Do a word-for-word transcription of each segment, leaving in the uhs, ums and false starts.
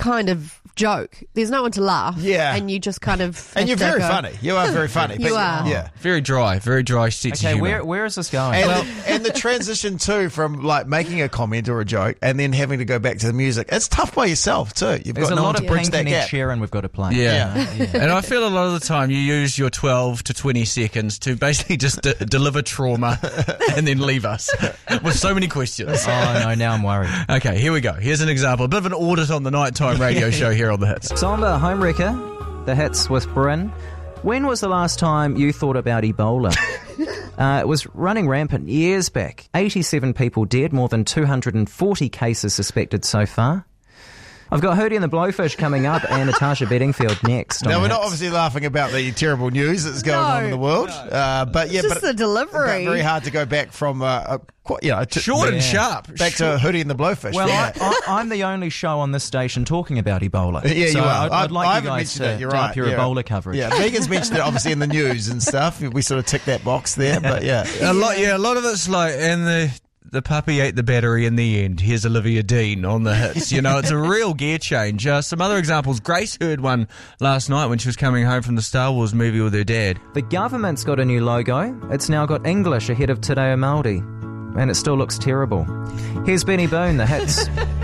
kind of joke. There's no one to laugh. Yeah. And you just kind of... And you're have to very go, funny. You are very funny. You but, are. Yeah. Very dry, very dry sense Okay, of where humour. where is this going? And, Well, the, and the transition too from like making a comment or a joke and then having to go back to the music. It's tough by yourself too. You've there's got a no lot one of to bridge Pink that and Ed gap. Sheeran we've got to play. Yeah. Yeah. And I feel a lot of the time you use your twelve to twenty seconds to basically just d- deliver trauma and then leave us with so many questions. Oh, no, now I'm worried. Okay, here we go. Here's an example. A bit of an audit on the nighttime radio show here on The Hits. Samba Homewrecker, The Hits with Bryn. When was the last time you thought about Ebola? uh, it was running rampant years back. eighty-seven people dead, more than two hundred forty cases suspected so far. I've got Hootie and the Blowfish coming up and Natasha Bedingfield next. Now, on we're The not Hits. obviously laughing about the terrible news that's going No. on in the world, uh, but yeah, Just but the delivery. but very hard to go back from uh, uh, quite, you know, to, Short and Yeah. sharp. back to Hootie and the Blowfish. Well, yeah. I, I, I'm the only show on this station talking about Ebola. Yeah, so you are. I'd, I'd I- like I you haven't guys mentioned to it. You're to right. up your Yeah. Ebola coverage. Yeah, Megan's mentioned it obviously in the news and stuff. We sort of tick that box there, but yeah. A lot, yeah, a lot of it's like, and the the puppy ate the battery in the end. Here's Olivia Dean on The Hits. You know, it's a real gear change. Uh, some other examples. Grace heard one last night when she was coming home from the Star Wars movie with her dad. The government's got a new logo. It's now got English ahead of Te Reo Māori. And it still looks terrible. Here's Benny Boone, The Hits.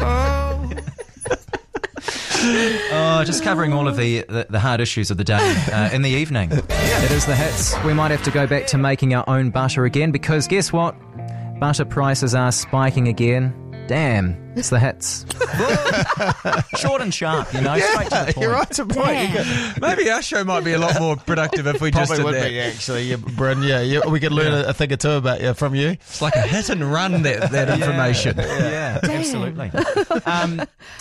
Oh, just covering all of the, the, the hard issues of the day uh, in the evening. It is The Hits. We might have to go back to making our own butter again because guess what? Butter prices are spiking again. Damn, it's The Hits. Short and sharp, you know, straight to the point. You're right to point. You could- Maybe our show might be a lot more productive if we just Probably did would that. be actually, yeah, Bryn. Yeah, yeah, we could learn a, a thing or two about you from you. It's like a hit and run, that, that information. Yeah, absolutely. Um,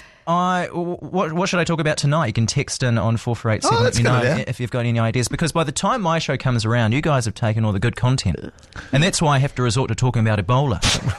I what what should I talk about tonight? You can text in on four four eight seven. Oh, Let that's me good know idea. if you've got any ideas. Because by the time my show comes around, you guys have taken all the good content, and that's why I have to resort to talking about Ebola.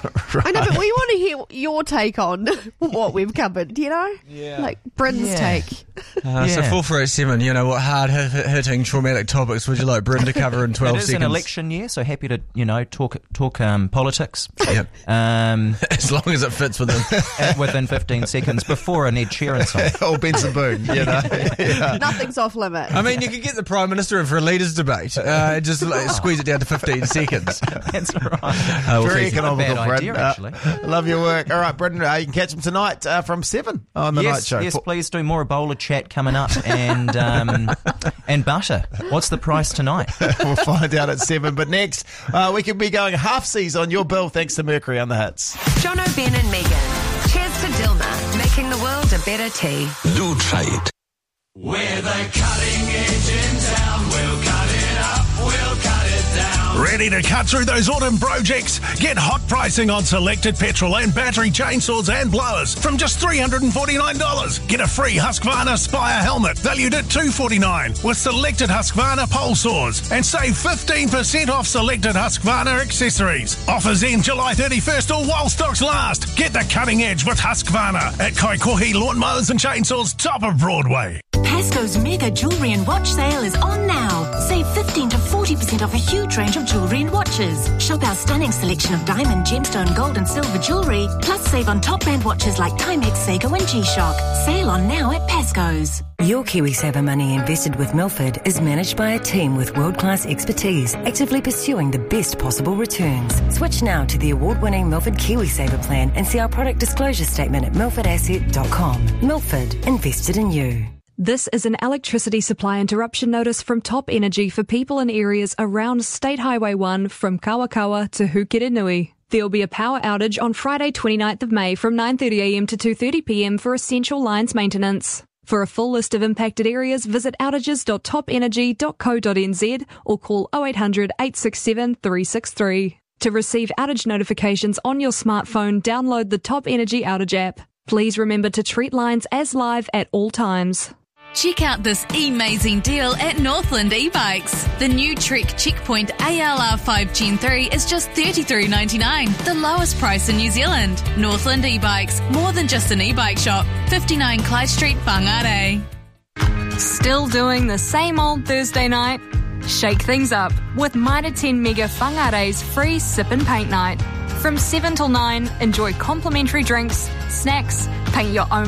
I know, but we want to hear your take on what we've covered, you know? Yeah. Like Bryn's Yeah. take. Uh, So Yeah. four four eight seven, you know, what hard-hitting, traumatic topics would you like Bryn to cover in twelve It is seconds? an election year, so happy to you know talk talk um, politics. Yep. Um, As long as it fits within. at- within fifteen seconds before an Ed Sheeran song. Or Benson Boone, you know. Yeah. Nothing's off limit. I mean, you could get the Prime Minister in for a leaders' debate. Uh, just like, squeeze it down to fifteen seconds. That's right. Uh, we'll Very see. Not a bad economical, Bryn. idea, Uh, actually. love your work. All right, Bryn, uh, you can catch them tonight uh, from seven on the yes, night show. yes, For- please do more Ebola chat coming up, and um, and butter. What's the price tonight? We'll find out at seven. But next, uh, we could be going half seas on your bill thanks to Mercury on the Hits. John O'Ben and Megan. Cheers to Dilma, making the world a better tea. Do try it. We're the cutting edge in town. We'll cut it up, we'll cut it down. Ready to cut through those autumn projects? Get hot pricing on selected petrol and battery chainsaws and blowers from just three hundred forty-nine dollars. Get a free Husqvarna Spire helmet valued at two hundred forty-nine dollars with selected Husqvarna pole saws and save fifteen percent off selected Husqvarna accessories. Offers end July thirty-first or while stocks last. Get the cutting edge with Husqvarna at Kaikohi Lawnmowers and Chainsaws, top of Broadway. Pasco's mega jewellery and watch sale is on now. Save fifteen to forty percent off a huge range of jewellery and watches. Shop our stunning selection of diamond, gemstone, gold and silver jewellery. Plus save on top brand watches like Timex, Seiko and G-Shock. Sale on now at Pasco's. Your KiwiSaver money invested with Milford is managed by a team with world-class expertise, actively pursuing the best possible returns. Switch now to the award-winning Milford KiwiSaver plan and see our product disclosure statement at milford asset dot com. Milford, invested in you. This is an electricity supply interruption notice from Top Energy for people in areas around State Highway one from Kawakawa to Hukirinui. There will be a power outage on Friday twenty-ninth of May from nine thirty a m to two thirty p m for essential lines maintenance. For a full list of impacted areas, visit outages dot top energy dot co dot n z or call oh eight hundred, eight six seven, three six three. To receive outage notifications on your smartphone, download the Top Energy Outage app. Please remember to treat lines as live at all times. Check out this amazing deal at Northland e-bikes. The new Trek Checkpoint A L R five Gen three is just thirty-three ninety-nine, the lowest price in New Zealand. Northland e-bikes, more than just an e-bike shop. fifty-nine Clyde Street, Whangarei. Still doing the same old Thursday night? Shake things up with Mitre ten Mega Whangarei's free sip and paint night. From seven till nine, enjoy complimentary drinks, snacks, paint your own